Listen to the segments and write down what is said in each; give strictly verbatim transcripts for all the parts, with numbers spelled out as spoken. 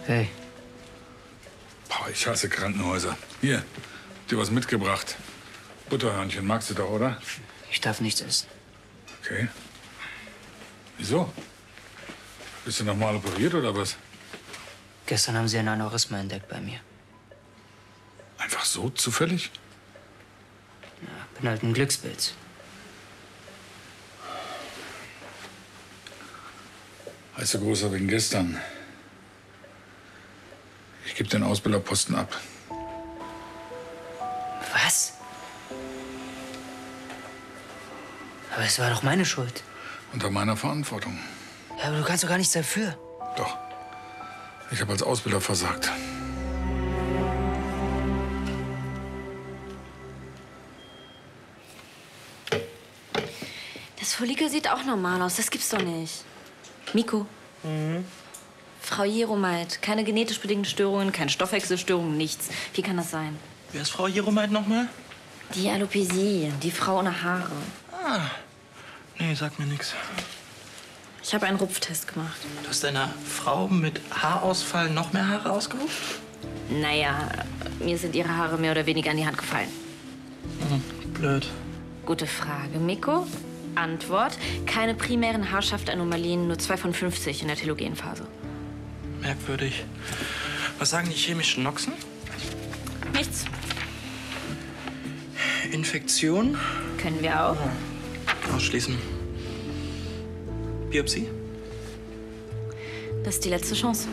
Hey. Boah, ich hasse Krankenhäuser. Hier, dir was mitgebracht. Butterhörnchen, magst du doch, oder? Ich darf nichts essen. Okay. Wieso? Bist du noch mal operiert oder was? Gestern haben sie ein Aneurysma entdeckt bei mir. Einfach so, zufällig? Ja, bin halt ein Glückspilz. Heißt du großer wegen gestern? Ich gebe den Ausbilderposten ab. Was? Aber es war doch meine Schuld. Unter meiner Verantwortung. Ja, aber du kannst doch gar nichts dafür. Doch. Ich habe als Ausbilder versagt. Das Follikel sieht auch normal aus. Das gibt's doch nicht. Miko. Mhm. Frau Jeromeit. Keine genetisch bedingten Störungen, keine Stoffwechselstörungen, nichts. Wie kann das sein? Wer ist Frau Jeromeit nochmal? Die Alopecie. Die Frau ohne Haare. Ah. Nee, sagt mir nichts. Ich habe einen Rupftest gemacht. Du hast deiner Frau mit Haarausfall noch mehr Haare ausgerupft? Naja, mir sind ihre Haare mehr oder weniger an die Hand gefallen. Hm, blöd. Gute Frage, Miko. Antwort: Keine primären Haarschaftsanomalien, nur zwei von fünfzig in der Telogenphase. Merkwürdig. Was sagen die chemischen Noxen? Nichts. Infektion? Können wir auch. Ausschließen. Biopsie? Das ist die letzte Chance.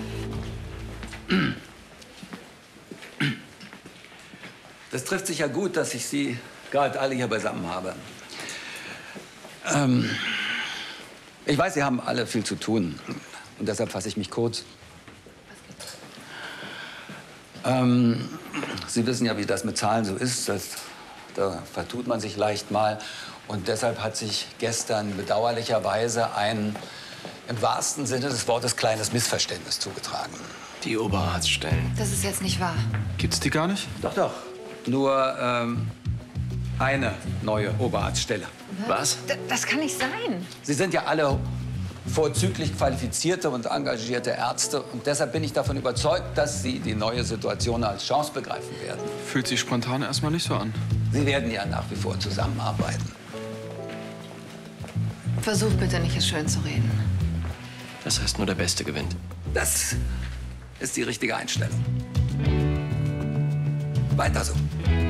Das trifft sich ja gut, dass ich Sie gerade alle hier beisammen habe. Ähm, ich weiß, Sie haben alle viel zu tun. Und deshalb fasse ich mich kurz. Ähm, Sie wissen ja, wie das mit Zahlen so ist. Das, da vertut man sich leicht mal. Und deshalb hat sich gestern bedauerlicherweise ein, im wahrsten Sinne des Wortes, kleines Missverständnis zugetragen. Die Oberarztstellen. Das ist jetzt nicht wahr. Gibt's die gar nicht? Doch, doch. Nur ähm, eine neue Oberarztstelle. Was? D das kann nicht sein. Sie sind ja alle vorzüglich qualifizierte und engagierte Ärzte. Und deshalb bin ich davon überzeugt, dass Sie die neue Situation als Chance begreifen werden. Fühlt sich spontan erstmal nicht so an. Sie werden ja nach wie vor zusammenarbeiten. Versuch bitte nicht, es schön zu reden. Das heißt, nur der Beste gewinnt. Das ist die richtige Einstellung. Weiter so.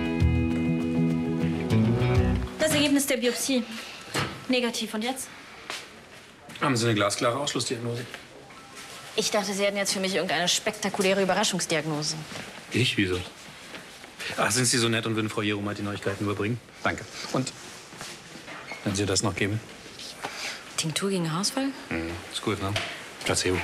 Das Ergebnis der Biopsie. Negativ. Und jetzt? Haben Sie eine glasklare Ausschlussdiagnose? Ich dachte, Sie hätten jetzt für mich irgendeine spektakuläre Überraschungsdiagnose. Ich? Wieso? Ach, sind Sie so nett und würden Frau Jeromeit die Neuigkeiten überbringen? Danke. Und wenn Sie das noch geben? Tinktur gegen Haarausfall? Mhm. Ist gut, ne? Placebo.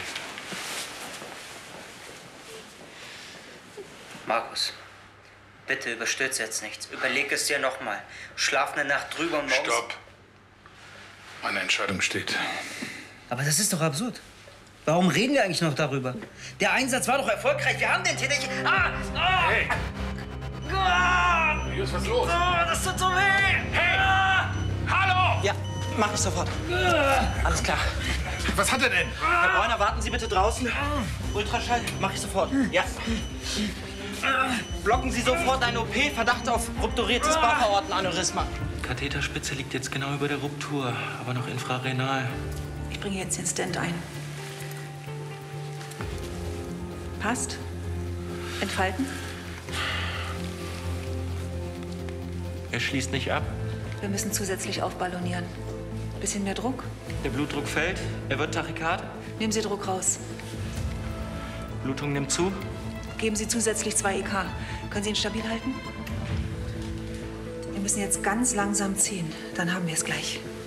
Markus, bitte überstürze jetzt nichts. Überleg es dir noch mal. Schlaf eine Nacht drüber und morgens... Stopp. Meine Entscheidung steht. Aber das ist doch absurd. Warum reden wir eigentlich noch darüber? Der Einsatz war doch erfolgreich. Wir haben den Täter... Ah! Ah! Hey! Ah! Hier ist was los. Ah, das tut so weh! Hey! Ah! Hallo! Ja, mach ich sofort. Alles klar. Was hat er denn? Herr Bräuner, warten Sie bitte draußen. Ultraschall, mach ich sofort. Ja. Blocken Sie sofort eine O P, Verdacht auf rupturiertes Bauchaortenaneurysma. Katheterspitze liegt jetzt genau über der Ruptur, aber noch infrarenal. Ich bringe jetzt den Stent ein. Passt? Entfalten? Er schließt nicht ab. Wir müssen zusätzlich aufballonieren. Bisschen mehr Druck. Der Blutdruck fällt. Er wird tachykard. Nehmen Sie Druck raus. Blutung nimmt zu. Geben Sie zusätzlich zwei E K. Können Sie ihn stabil halten? Wir müssen jetzt ganz langsam ziehen. Dann haben wir es gleich.